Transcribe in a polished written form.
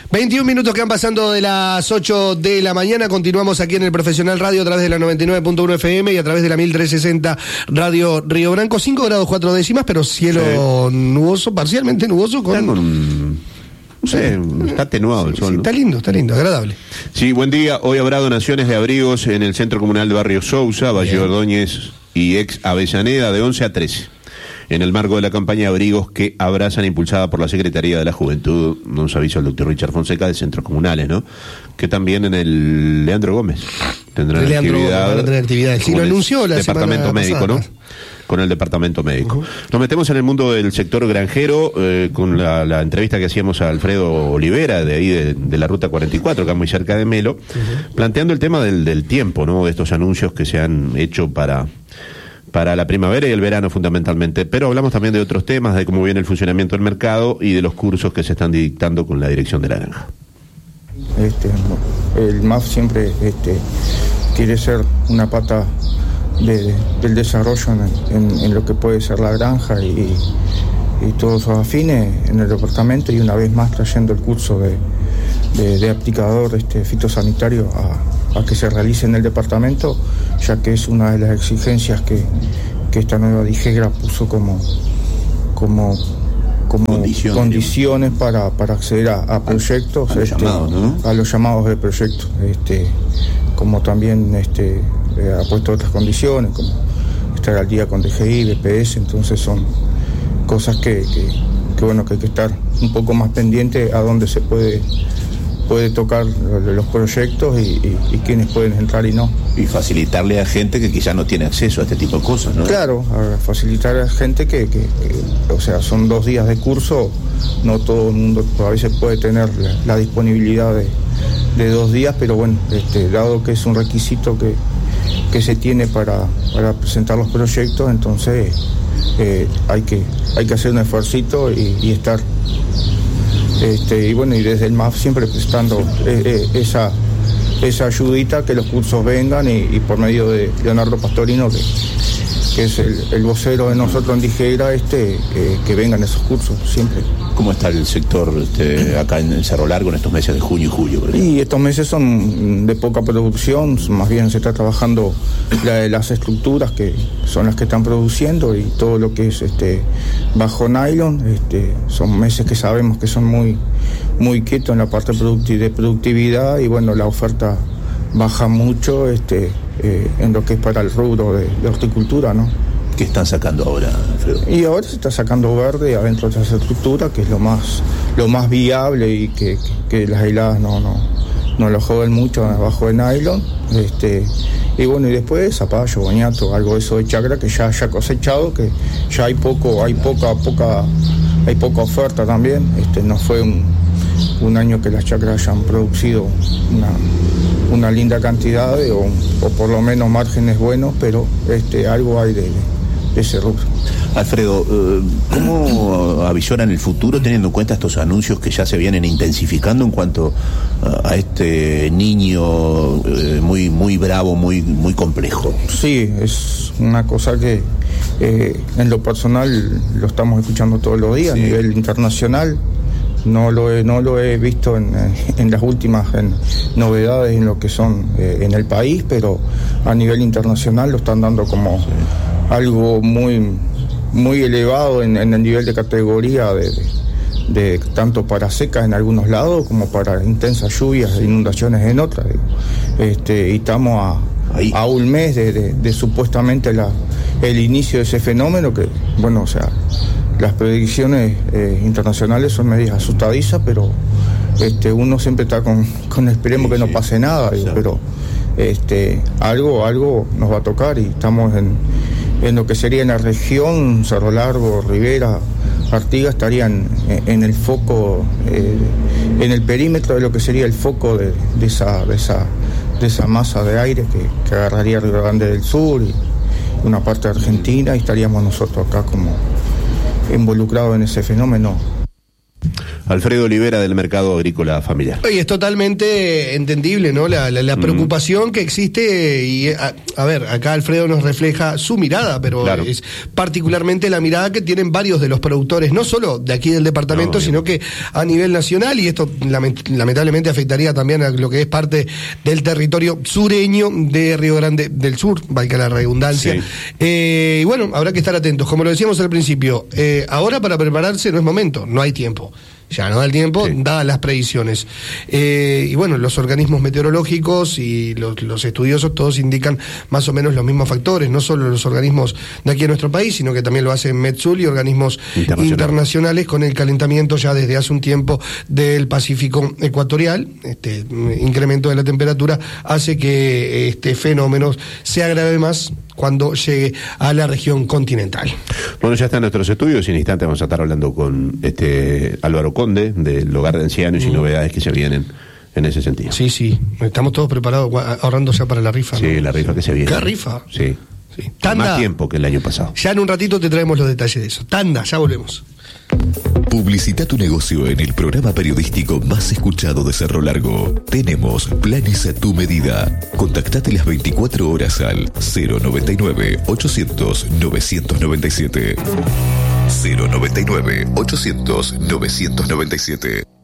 21 minutos que han pasando de las 8 de la mañana. Continuamos aquí en el Profesional Radio a través de la 99.1 FM y a través de la 1360 Radio Río Branco. 5 grados 4 décimas, pero cielo nuboso, parcialmente nuboso. Está atenuado el sol. Sí, ¿no? Está lindo, agradable. Sí, buen día. Hoy habrá donaciones de abrigos en el Centro Comunal de Barrio Sousa, Valle Ordóñez y ex Avellaneda, de 11 a 13. En el marco de la campaña Abrigos que abrazan, impulsada por la Secretaría de la Juventud, nos avisó el doctor Richard Fonseca, de Centros Comunales, ¿no? Que también en el Leandro Gómez tendrán actividad. Sí, lo anunció la Departamento Médico, pasada, ¿no? Con el Departamento Médico. Nos metemos en el mundo del sector granjero con la entrevista que hacíamos a Alfredo Olivera, de ahí de la Ruta 44, que es muy cerca de Melo, planteando el tema del tiempo, ¿no? De estos anuncios que se han hecho para la primavera y el verano fundamentalmente, pero hablamos también de otros temas, de cómo viene el funcionamiento del mercado y de los cursos que se están dictando con la dirección de la granja. El MAF siempre quiere ser una pata del desarrollo en lo que puede ser la granja y todos los afines en el departamento, y una vez más trayendo el curso de aplicador fitosanitario a que se realice en el departamento, ya que es una de las exigencias que esta nueva DIGEGRA puso como condiciones para acceder a proyectos, a los llamados de proyectos, como también ha puesto otras condiciones, como estar al día con DGI, BPS. Entonces son cosas que hay que estar un poco más pendiente a dónde se puede tocar los proyectos y quiénes pueden entrar y no. Y facilitarle a gente que quizás no tiene acceso a este tipo de cosas, ¿no? Claro, a facilitar a gente que o sea, son 2 días de curso, no todo el mundo a veces puede tener la disponibilidad de 2 días, pero bueno, dado que es un requisito que se tiene para presentar los proyectos, entonces hay que hacer un esfuercito y estar. Y bueno, y desde el MAF siempre prestando esa ayudita, que los cursos vengan, y por medio de Leonardo Pastorino, que es el vocero de nosotros en DIGEGRA, que vengan esos cursos siempre. ¿Cómo está el sector acá en Cerro Largo en estos meses de junio y julio? Y estos meses son de poca producción, más bien se está trabajando las estructuras que son las que están produciendo, y todo lo que es bajo nylon. Son meses que sabemos que son muy, muy quietos en la parte de productividad, y bueno, la oferta baja mucho en lo que es para el rubro de horticultura, ¿no? ¿Qué están sacando ahora, Alfredo? Y ahora se está sacando verde adentro de esa estructura, que es lo más viable, y que las heladas no lo joden mucho abajo de nylon. Y bueno, y después zapallo, boñato, algo de eso de chacra que ya haya cosechado, que ya hay poca oferta también. No fue un año que las chacras hayan producido una linda cantidad o por lo menos márgenes buenos, pero algo hay de ese rubro. Alfredo, ¿cómo avisoran el futuro teniendo en cuenta estos anuncios que ya se vienen intensificando en cuanto a este niño muy, muy bravo, muy, muy complejo? Sí, es una cosa que en lo personal lo estamos escuchando todos los días. Sí. A nivel internacional no lo he visto en las últimas novedades en lo que son en el país, pero a nivel internacional lo están dando como algo muy, muy elevado en el nivel de categoría de tanto para secas en algunos lados como para intensas lluvias e inundaciones en otras. Y estamos a un mes de supuestamente el inicio de ese fenómeno, que bueno, o sea, las predicciones internacionales son medias asustadizas, pero uno siempre está con esperemos que no pase nada, pero algo nos va a tocar, y estamos en lo que sería en la región, Cerro Largo, Rivera, Artigas estarían en el foco, en el perímetro de lo que sería el foco de esa masa de aire que agarraría Río Grande del Sur y una parte de Argentina, y estaríamos nosotros acá como involucrados en ese fenómeno. Alfredo Olivera del Mercado Agrícola Familiar. Y es totalmente entendible, ¿no? La preocupación que existe y, a ver, acá Alfredo nos refleja su mirada, pero claro, es particularmente la mirada que tienen varios de los productores, no solo de aquí del departamento, sino que a nivel nacional, y esto lamentablemente afectaría también a lo que es parte del territorio sureño de Río Grande del Sur, valga la redundancia. Sí. Y bueno, habrá que estar atentos. Como lo decíamos al principio, ahora para prepararse no es momento, no hay tiempo. Ya no da el tiempo, sí, dadas las predicciones. Y bueno, los organismos meteorológicos y los estudiosos todos indican más o menos los mismos factores, no solo los organismos de aquí en nuestro país, sino que también lo hacen Metsul y organismos internacionales con el calentamiento ya desde hace un tiempo del Pacífico ecuatorial. Este incremento de la temperatura hace que este fenómeno se agrave más cuando llegue a la región continental. Bueno, ya están nuestros estudios y en instante vamos a estar hablando con Álvaro Conde del Hogar de Ancianos y novedades que se vienen en ese sentido. Sí, estamos todos preparados, ahorrando ya para la rifa. Sí, ¿no? La rifa que se viene. ¿Qué rifa? Sí. Tanda. Más tiempo que el año pasado. Ya en un ratito te traemos los detalles de eso. Tanda, ya volvemos. Publicita tu negocio en el programa periodístico más escuchado de Cerro Largo. Tenemos planes a tu medida. Contactate las 24 horas al 099 800 997. 099 800 997.